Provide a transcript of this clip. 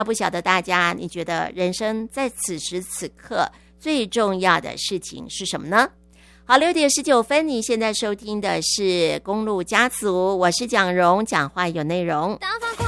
不晓得大家，你觉得人生在此时此刻最重要的事情是什么呢？好，6:19，你现在收听的是公路家族，我是蒋蓉，讲话有内容。 当